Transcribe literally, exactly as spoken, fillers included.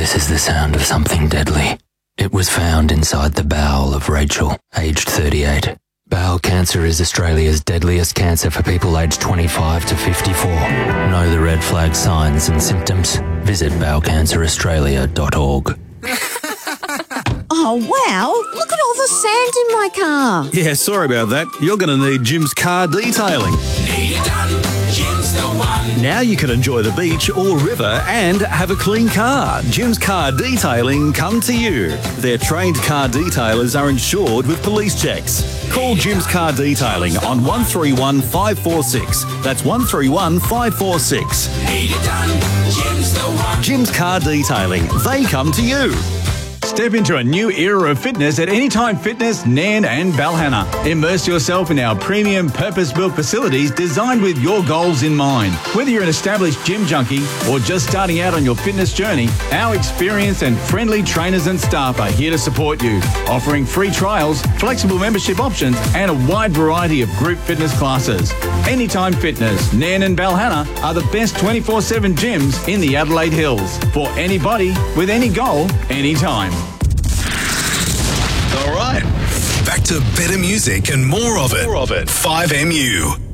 This is the sound of something deadly. It was found inside the bowel of Rachel, aged thirty-eight. Bowel cancer is Australia's deadliest cancer for people aged twenty-five to fifty-four. Know the red flag signs and symptoms? Visit bowel cancer australia dot org. Oh, wow. Look at all the sand in my car. Yeah, sorry about that. You're going to need Jim's car detailing. Need it done, Jim's the one. Now you can enjoy the beach or river and have a clean car. Jim's Car Detailing come to you. Their trained car detailers are insured with police checks. Call Jim's Car Detailing on one three one five four six. That's one three one five four six. Need it done, Jim's the one. Jim's Car Detailing. They come to you. Step into a new era of fitness at Anytime Fitness, Nairn and Balhanna. Immerse yourself in our premium purpose-built facilities designed with your goals in mind. Whether you're an established gym junkie or just starting out on your fitness journey, our experienced and friendly trainers and staff are here to support you, offering free trials, flexible membership options and a wide variety of group fitness classes. Anytime Fitness, Nairn and Balhanna are the best twenty-four seven gyms in the Adelaide Hills for anybody with any goal, anytime. All right. Back to better music and more of it. More of it. five M U.